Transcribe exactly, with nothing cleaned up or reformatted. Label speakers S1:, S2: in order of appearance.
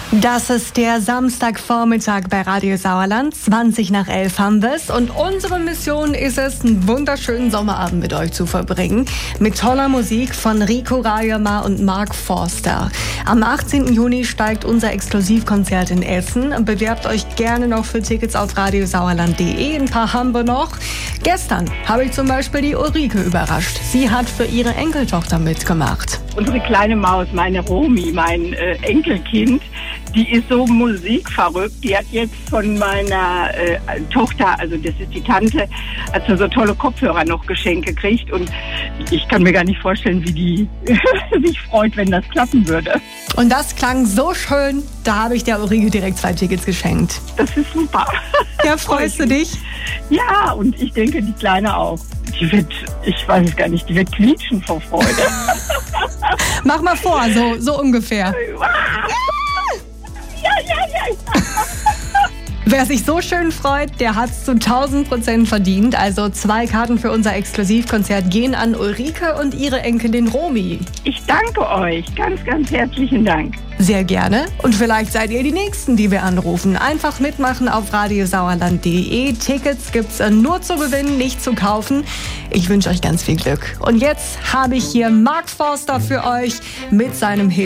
S1: Das ist der Samstagvormittag bei Radio Sauerland. zwanzig nach elf haben wir es. Und unsere Mission ist es, einen wunderschönen Sommerabend mit euch zu verbringen. Mit toller Musik von Rico Rajama und Mark Forster. Am achtzehnten Juni steigt unser Exklusivkonzert in Essen. Bewerbt euch gerne noch für Tickets auf radiosauerland punkt de. Ein paar haben wir noch. Gestern habe ich zum Beispiel die Ulrike überrascht. Sie hat für ihre Enkeltochter mitgemacht.
S2: Unsere kleine Maus, meine Romi, mein äh, Enkelkind, die ist so musikverrückt. Die hat jetzt von meiner äh, Tochter, also das ist die Tante, hat so, so tolle Kopfhörer noch geschenkt gekriegt. Und ich kann mir gar nicht vorstellen, wie die sich freut, wenn das klappen würde.
S1: Und das klang so schön, da habe ich der Ulrike direkt zwei Tickets geschenkt.
S2: Das ist super.
S1: Ja, freust du dich?
S2: Ja, und ich denke, die Kleine auch. Die wird, ich weiß es gar nicht, die wird quietschen vor Freude.
S1: Mach mal vor, so, so ungefähr.
S2: Ja, ja, ja.
S1: Wer sich so schön freut, der hat es zu tausend Prozent verdient. Also zwei Karten für unser Exklusivkonzert gehen an Ulrike und ihre Enkelin Romi.
S2: Ich danke euch. Ganz, ganz herzlichen Dank.
S1: Sehr gerne. Und vielleicht seid ihr die Nächsten, die wir anrufen. Einfach mitmachen auf radiosauerland punkt de. Tickets gibt's nur zu gewinnen, nicht zu kaufen. Ich wünsche euch ganz viel Glück. Und jetzt habe ich hier Mark Forster für euch mit seinem Hit